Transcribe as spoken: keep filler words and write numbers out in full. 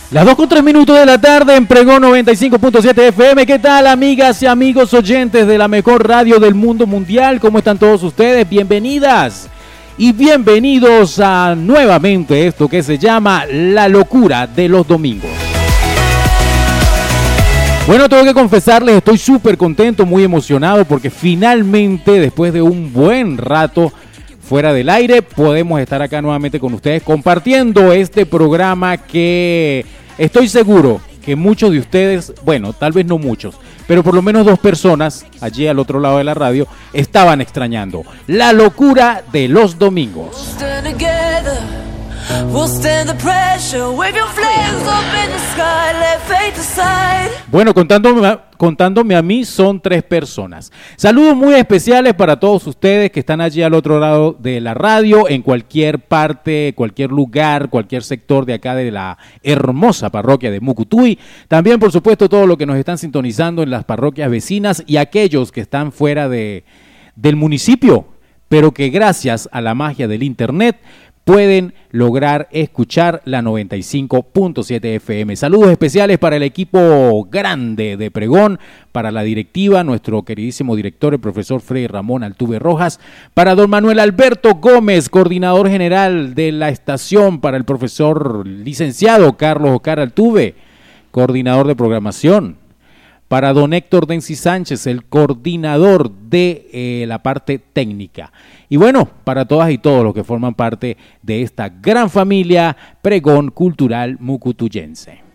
Las dos con tres minutos de la tarde en Pregón noventa y cinco punto siete F M. ¿Qué tal, amigas y amigos oyentes de la mejor radio del mundo mundial? ¿Cómo están todos ustedes? Bienvenidas y bienvenidos a nuevamente esto que se llama La Locura de los Domingos. Bueno, tengo que confesarles, estoy súper contento, muy emocionado porque finalmente, después de un buen rato fuera del aire, podemos estar acá nuevamente con ustedes compartiendo este programa que estoy seguro que muchos de ustedes, bueno, tal vez no muchos, pero por lo menos dos personas allí al otro lado de la radio estaban extrañando. La Locura de los Domingos. Bueno, contándome, contándome a mí, son tres personas. Saludos muy especiales para todos ustedes que están allí al otro lado de la radio, en cualquier parte, cualquier lugar, cualquier sector de acá de la hermosa parroquia de Mucutuy. También, por supuesto, todo lo que nos están sintonizando en las parroquias vecinas y aquellos que están fuera de, del municipio, pero que gracias a la magia del internet pueden lograr escuchar la noventa y cinco punto siete F M. Saludos especiales para el equipo grande de Pregón, para la directiva, nuestro queridísimo director, el profesor Fray Ramón Altuve Rojas, para don Manuel Alberto Gómez, coordinador general de la estación, para el profesor licenciado Carlos Ocar Altuve, coordinador de programación, para don Héctor Densi Sánchez, el coordinador de eh, la parte técnica. Y bueno, para todas y todos los que forman parte de esta gran familia Pregón Cultural Mucutuyense.